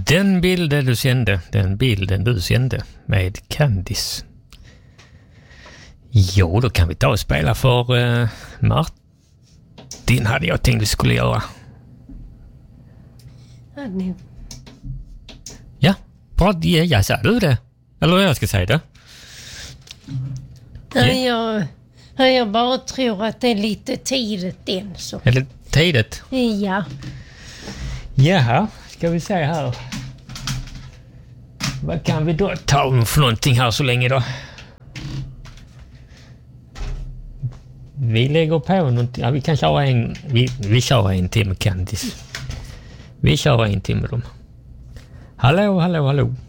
Den bilden du sände med Candice. Jo, då kan vi ta och spela för Martin hade jag tänkt vi skulle göra. Ja, bra, jag sa du det? Eller jag ska säga det? Nej, jag bara tror att det är lite tidigt än så. Är det tidigt? Ja. Jaha, ska vi se här. Vad kan vi då ta för någonting här så länge då? Vi lägger på någonting. Ja, vi kan köra vi kör en timme Candice. Vi kör en timme dem. Hallå.